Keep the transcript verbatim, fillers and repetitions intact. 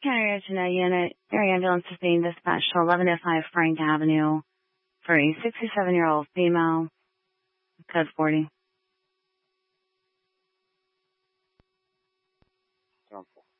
County Tonight Unit, area ambulance is being dispatched to eleven oh five Frank Avenue for a sixty-seven-year-old female, code forty.